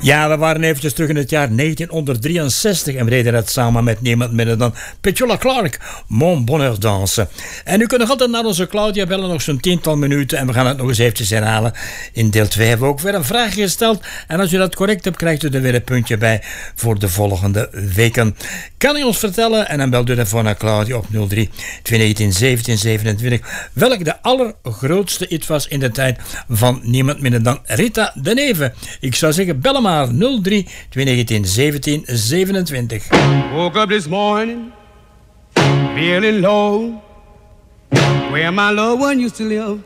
Ja, we waren eventjes terug in het jaar 1963 en we deden dat samen met niemand minder dan Petula Clark, Mon Bonheur Danse. En u kunt nog altijd naar onze Claudia bellen, nog zo'n 10-tal minuten en we gaan het nog eens eventjes herhalen. In deel 2 hebben we ook weer een vraag gesteld en als u dat correct hebt, krijgt u er weer een puntje bij voor de volgende weken. Kan u ons vertellen, en dan belt u daarvoor naar Claudia op 03 219 1727, welk de allergrootste hit was in de tijd van niemand minder dan Rita de Neve. Ik zou zeggen, bellen maar 03 219 1727. Woke up this morning feeling low, where my loved one used to live.